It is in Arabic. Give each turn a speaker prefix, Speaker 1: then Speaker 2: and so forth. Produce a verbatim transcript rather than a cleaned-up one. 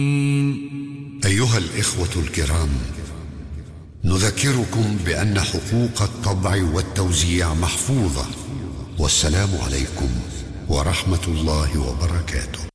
Speaker 1: أيها الإخوة الكرام، نذكركم بأن حقوق الطبع والتوزيع محفوظة. والسلام عليكم ورحمة الله وبركاته.